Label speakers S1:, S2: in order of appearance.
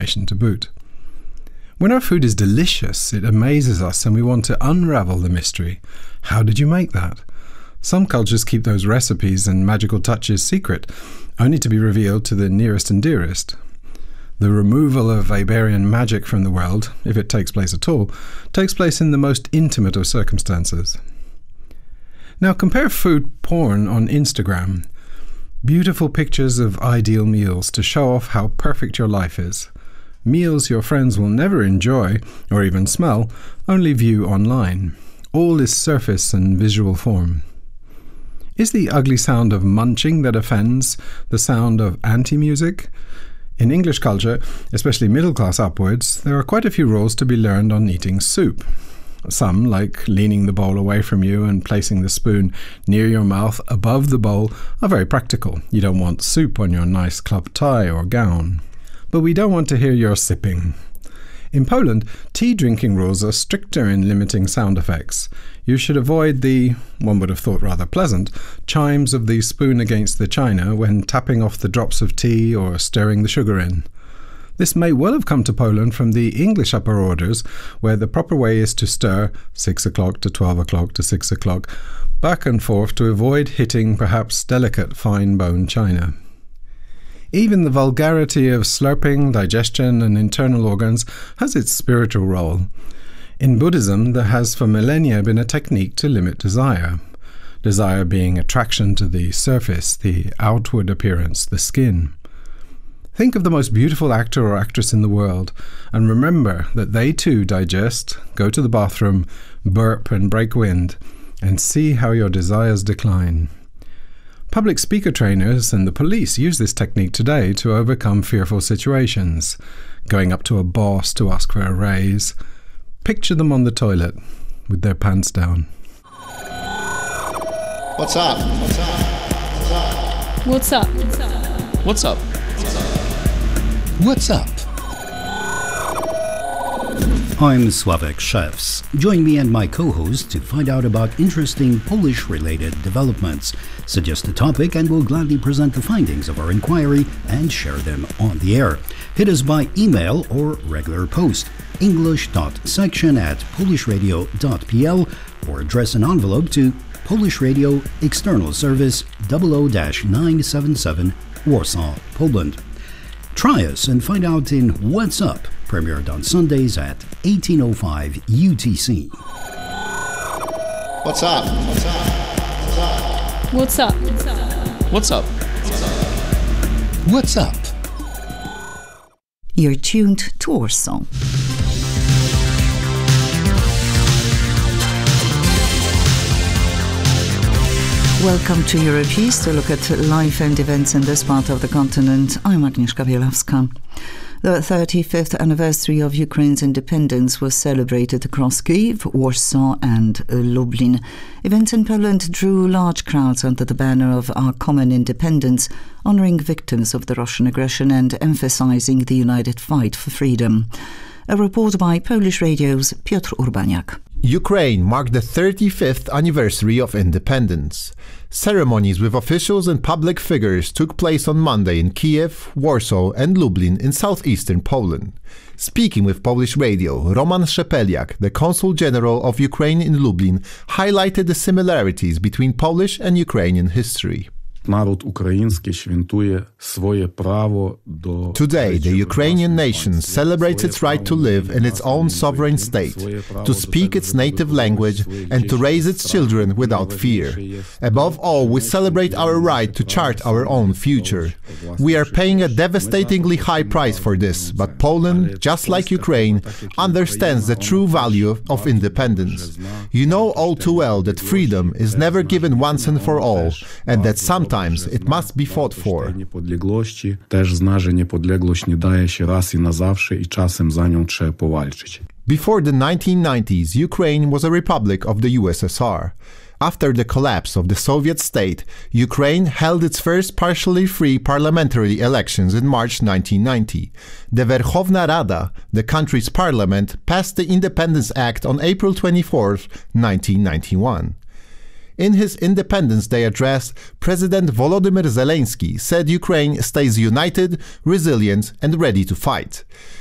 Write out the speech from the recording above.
S1: to boot. When our food is delicious, it amazes us and we want to unravel the mystery. How did you make that? Some cultures keep those recipes and magical touches secret, only to be revealed to the nearest and dearest. The removal of Iberian magic from the world, if it takes place at all, takes place in the most intimate of circumstances. Now compare food porn on Instagram. Beautiful pictures of ideal meals to show off how perfect your life is. Meals your friends will never enjoy, or even smell, only view online. All is surface and visual form. Is the ugly sound of munching that offends the sound of anti-music? In English culture, especially middle class upwards, there are quite a few rules to be learned on eating soup. Some, like leaning the bowl away from you and placing the spoon near your mouth above the bowl, are very practical. You don't want soup on your nice club tie or gown. But we don't want to hear your sipping. In Poland, tea drinking rules are stricter in limiting sound effects. You should avoid the, one would have thought rather pleasant, chimes of the spoon against the china when tapping off the drops of tea or stirring the sugar in. This may well have come to Poland from the English upper orders, where the proper way is to stir 6 o'clock to 12 o'clock to 6 o'clock, back and forth to avoid hitting perhaps delicate fine bone china. Even the vulgarity of slurping, digestion and internal organs has its spiritual role. In Buddhism, there has for millennia been a technique to limit desire. Desire being attraction to the surface, the outward appearance, the skin. Think of the most beautiful actor or actress in the world, and remember that they too digest, go to the bathroom, burp and break wind, and see how your desires decline. Public speaker trainers and the police use this technique today to overcome fearful situations, going up to a boss to ask for a raise. Picture them on the toilet, with their pants down.
S2: What's up? What's up?
S3: What's up?
S4: What's up?
S5: What's up? I'm Sławek Szewc. Join me and my co-host to find out about interesting Polish-related developments. Suggest a topic and we'll gladly present the findings of our inquiry and share them on the air. Hit us by email or regular post, english.section@polishradio.pl, or address an envelope to Polish Radio External Service 00-977 Warsaw, Poland. Try us and find out in What's Up, premiered on Sundays at 18:05 UTC.
S2: What's up? What's up?
S3: What's up?
S4: What's up?
S5: What's up?
S6: You're tuned to Warsaw. Welcome to Europeast, to look at life and events in this part of the continent. I'm Agnieszka Bielawska. The 35th anniversary of Ukraine's independence was celebrated across Kyiv, Warsaw and Lublin. Events in Poland drew large crowds under the banner of Our Common Independence, honouring victims of the Russian aggression and emphasising the united fight for freedom. A report by Polish Radio's Piotr Urbaniak.
S7: Ukraine marked the 35th anniversary of independence. Ceremonies with officials and public figures took place on Monday in Kiev, Warsaw and Lublin in southeastern Poland. Speaking with Polish Radio, Roman Szepeliak, the Consul General of Ukraine in Lublin, highlighted the similarities between Polish and Ukrainian history. Today, the Ukrainian nation celebrates its right to live in its own sovereign state, to speak its native language and to raise its children without fear. Above all, we celebrate our right to chart our own future. We are paying a devastatingly high price for this, but Poland, just like Ukraine, understands the true value of independence. You know all too well that freedom is never given once and for all, and that sometimes it must be fought for. Before the 1990s, Ukraine was a republic of the USSR. After the collapse of the Soviet state, Ukraine held its first partially free parliamentary elections in March 1990. The Verkhovna Rada, the country's parliament, passed the Independence Act on April 24, 1991. In his Independence Day address, President Volodymyr Zelensky said Ukraine stays united, resilient and ready to fight.